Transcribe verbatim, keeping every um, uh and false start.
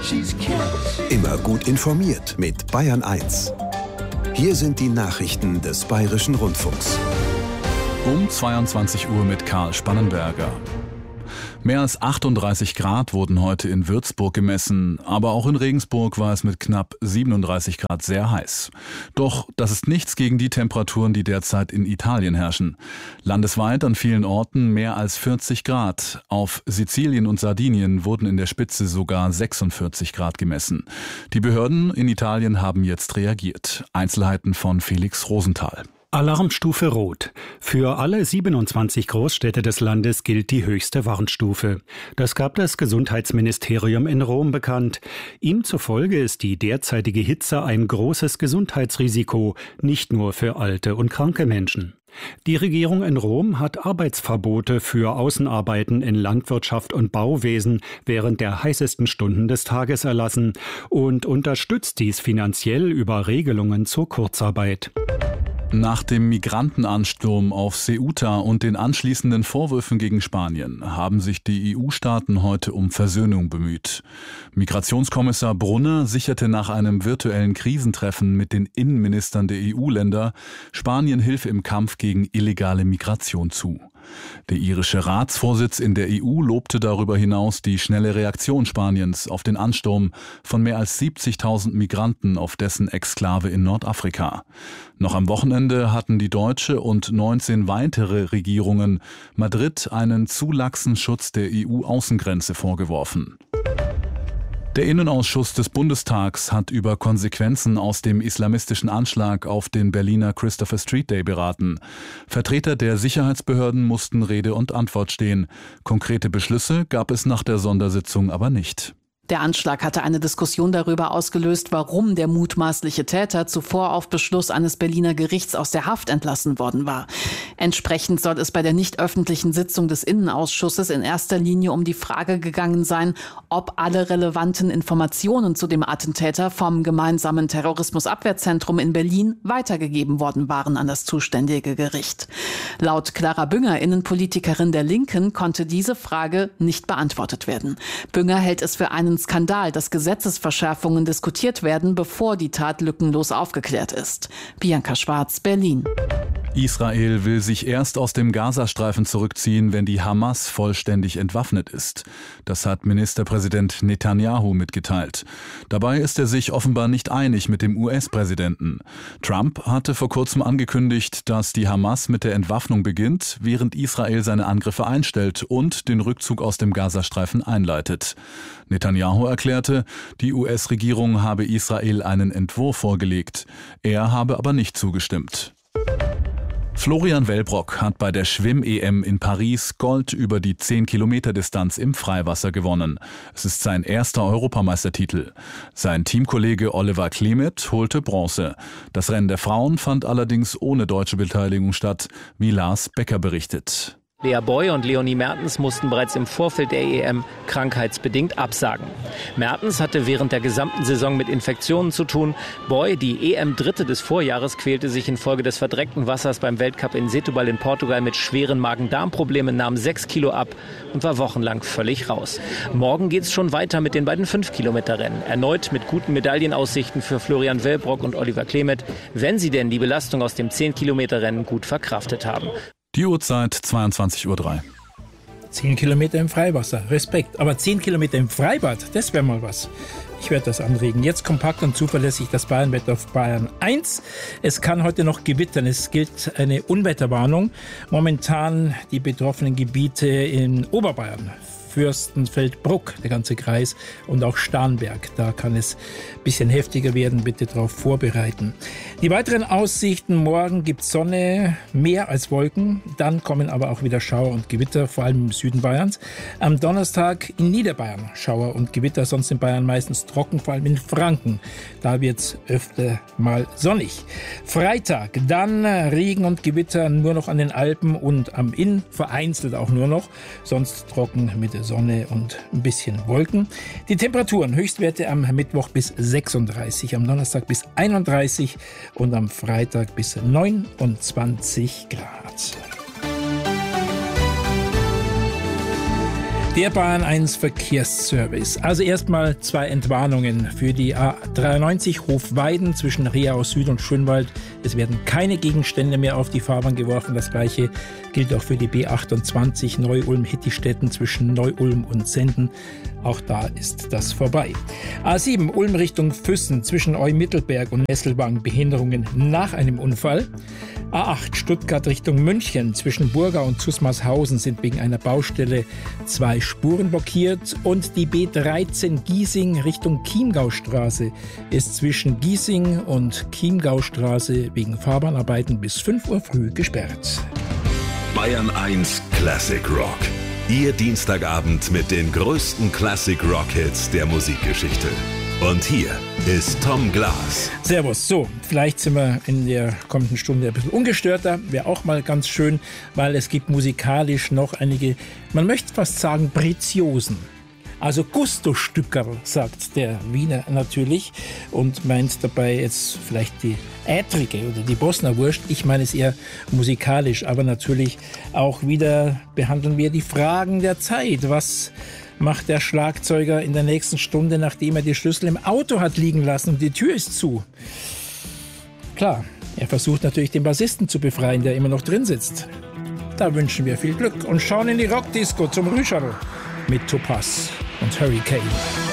Immer gut informiert mit Bayern eins. Hier sind die Nachrichten des Bayerischen Rundfunks. Um zweiundzwanzig Uhr mit Karl Spannenberger. Mehr als achtunddreißig Grad wurden heute in Würzburg gemessen, aber auch in Regensburg war es mit knapp siebenunddreißig Grad sehr heiß. Doch das ist nichts gegen die Temperaturen, die derzeit in Italien herrschen. Landesweit an vielen Orten mehr als vierzig Grad. Auf Sizilien und Sardinien wurden in der Spitze sogar sechsundvierzig Grad gemessen. Die Behörden in Italien haben jetzt reagiert. Einzelheiten von Felix Rosenthal. Alarmstufe Rot. Für alle siebenundzwanzig Großstädte des Landes gilt die höchste Warnstufe. Das gab das Gesundheitsministerium in Rom bekannt. Ihm zufolge ist die derzeitige Hitze ein großes Gesundheitsrisiko, nicht nur für alte und kranke Menschen. Die Regierung in Rom hat Arbeitsverbote für Außenarbeiten in Landwirtschaft und Bauwesen während der heißesten Stunden des Tages erlassen und unterstützt dies finanziell über Regelungen zur Kurzarbeit. Nach dem Migrantenansturm auf Ceuta und den anschließenden Vorwürfen gegen Spanien haben sich die E U-Staaten heute um Versöhnung bemüht. Migrationskommissar Brunner sicherte nach einem virtuellen Krisentreffen mit den Innenministern der E U-Länder Spanien Hilfe im Kampf gegen illegale Migration zu. Der irische Ratsvorsitz in der E U lobte darüber hinaus die schnelle Reaktion Spaniens auf den Ansturm von mehr als siebzigtausend Migranten auf dessen Exklave in Nordafrika. Noch am Wochenende hatten die deutsche und neunzehn weitere Regierungen Madrid einen zu laxen Schutz der E U-Außengrenze vorgeworfen. Der Innenausschuss des Bundestags hat über Konsequenzen aus dem islamistischen Anschlag auf den Berliner Christopher Street Day beraten. Vertreter der Sicherheitsbehörden mussten Rede und Antwort stehen. Konkrete Beschlüsse gab es nach der Sondersitzung aber nicht. Der Anschlag hatte eine Diskussion darüber ausgelöst, warum der mutmaßliche Täter zuvor auf Beschluss eines Berliner Gerichts aus der Haft entlassen worden war. Entsprechend soll es bei der nicht öffentlichen Sitzung des Innenausschusses in erster Linie um die Frage gegangen sein, ob alle relevanten Informationen zu dem Attentäter vom gemeinsamen Terrorismusabwehrzentrum in Berlin weitergegeben worden waren an das zuständige Gericht. Laut Clara Bünger, Innenpolitikerin der Linken, konnte diese Frage nicht beantwortet werden. Bünger hält es für einen Skandal, dass Gesetzesverschärfungen diskutiert werden, bevor die Tat lückenlos aufgeklärt ist. Bianca Schwarz, Berlin. Israel will sich erst aus dem Gazastreifen zurückziehen, wenn die Hamas vollständig entwaffnet ist. Das hat Ministerpräsident Netanyahu mitgeteilt. Dabei ist er sich offenbar nicht einig mit dem U S-Präsidenten. Trump hatte vor kurzem angekündigt, dass die Hamas mit der Entwaffnung beginnt, während Israel seine Angriffe einstellt und den Rückzug aus dem Gazastreifen einleitet. Netanyahu erklärte, die U S-Regierung habe Israel einen Entwurf vorgelegt. Er habe aber nicht zugestimmt. Florian Wellbrock hat bei der Schwimm-E M in Paris Gold über die zehn Kilometer Distanz im Freiwasser gewonnen. Es ist sein erster Europameistertitel. Sein Teamkollege Oliver Klemet holte Bronze. Das Rennen der Frauen fand allerdings ohne deutsche Beteiligung statt, wie Lars Becker berichtet. Lea Boy und Leonie Mertens mussten bereits im Vorfeld der E M krankheitsbedingt absagen. Mertens hatte während der gesamten Saison mit Infektionen zu tun. Boy, die E M-Dritte des Vorjahres, quälte sich infolge des verdreckten Wassers beim Weltcup in Setúbal in Portugal mit schweren Magen-Darm-Problemen, nahm sechs Kilo ab und war wochenlang völlig raus. Morgen geht's schon weiter mit den beiden fünf Kilometer Rennen. Erneut mit guten Medaillenaussichten für Florian Wellbrock und Oliver Klemet, wenn sie denn die Belastung aus dem zehn Kilometer Rennen gut verkraftet haben. Die Uhrzeit zweiundzwanzig Uhr drei. zehn Kilometer im Freiwasser, Respekt. Aber zehn Kilometer im Freibad, das wäre mal was. Ich werde das anregen. Jetzt kompakt und zuverlässig das Bayernwetter auf Bayern eins. Es kann heute noch gewittern. Es gilt eine Unwetterwarnung. Momentan die betroffenen Gebiete in Oberbayern. Fürstenfeldbruck, der ganze Kreis, und auch Starnberg. Da kann es ein bisschen heftiger werden, bitte darauf vorbereiten. Die weiteren Aussichten: morgen gibt es Sonne, mehr als Wolken, dann kommen aber auch wieder Schauer und Gewitter, vor allem im Süden Bayerns. Am Donnerstag in Niederbayern Schauer und Gewitter, sonst in Bayern meistens trocken, vor allem in Franken. Da wird es öfter mal sonnig. Freitag dann Regen und Gewitter nur noch an den Alpen und am Inn, vereinzelt auch nur noch, sonst trocken mit Sonne und ein bisschen Wolken. Die Temperaturen: Höchstwerte am Mittwoch bis sechsunddreißig, am Donnerstag bis einunddreißig und am Freitag bis neunundzwanzig Grad. Der Bayern eins Verkehrsservice. Also erstmal zwei Entwarnungen für die A dreiundneunzig Hofweiden zwischen Reau Süd und Schönwald. Es werden keine Gegenstände mehr auf die Fahrbahn geworfen. Das gleiche gilt auch für die B achtundzwanzig Neu-Ulm-Hittistetten zwischen Neu-Ulm und Senden. Auch da ist das vorbei. A sieben Ulm Richtung Füssen zwischen Eu-Mittelberg und Nesselwang Behinderungen nach einem Unfall. A acht Stuttgart Richtung München zwischen Burgau und Zusmarshausen sind wegen einer Baustelle zwei Spuren blockiert und die B dreizehn Giesing Richtung Chiemgaustraße ist zwischen Giesing und Chiemgaustraße wegen Fahrbahnarbeiten bis fünf Uhr früh gesperrt. Bayern eins Classic Rock. Ihr Dienstagabend mit den größten Classic Rock Hits der Musikgeschichte. Und hier ist Tom Glas. Servus. So, vielleicht sind wir in der kommenden Stunde ein bisschen ungestörter. Wäre auch mal ganz schön, weil es gibt musikalisch noch einige, man möchte fast sagen, Preziosen. Also Gusto-Stückerl, sagt der Wiener natürlich und meint dabei jetzt vielleicht die Ätrige oder die Bosner Wurst. Ich meine es eher musikalisch, aber natürlich auch wieder behandeln wir die Fragen der Zeit. Was macht der Schlagzeuger in der nächsten Stunde, nachdem er die Schlüssel im Auto hat liegen lassen und die Tür ist zu? Klar, er versucht natürlich den Bassisten zu befreien, der immer noch drin sitzt. Da wünschen wir viel Glück und schauen in die Rockdisco zum Rüscherl mit Topaz und Hurricane.